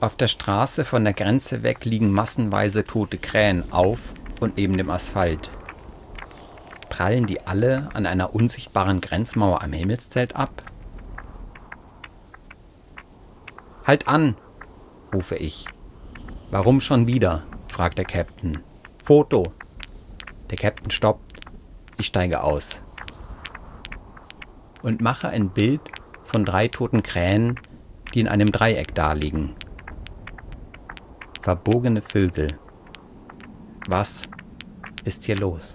Auf der Straße von der Grenze weg liegen massenweise tote Krähen auf und neben dem Asphalt. Prallen die alle an einer unsichtbaren Grenzmauer am Himmelszelt ab? »Halt an«, rufe ich. »Warum schon wieder?«, fragt der Captain. »Foto!« Der Captain stoppt. Ich steige aus und mache ein Bild von 3 toten Krähen, die in einem Dreieck daliegen. Verbogene Vögel. Was ist hier los?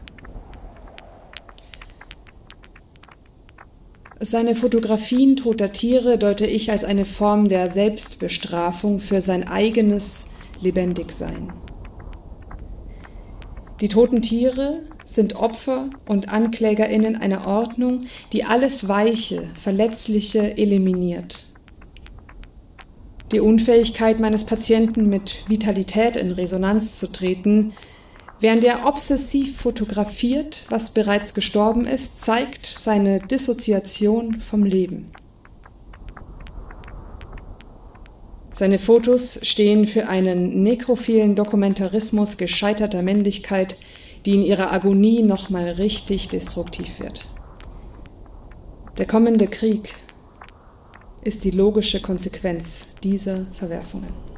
Seine Fotografien toter Tiere deute ich als eine Form der Selbstbestrafung für sein eigenes Lebendigsein. Die toten Tiere sind Opfer und AnklägerInnen einer Ordnung, die alles Weiche, Verletzliche eliminiert. Die Unfähigkeit meines Patienten, mit Vitalität in Resonanz zu treten, während er obsessiv fotografiert, was bereits gestorben ist, zeigt seine Dissoziation vom Leben. Seine Fotos stehen für einen nekrophilen Dokumentarismus gescheiterter Männlichkeit, die in ihrer Agonie nochmal richtig destruktiv wird. Der kommende Krieg ist die logische Konsequenz dieser Verwerfungen.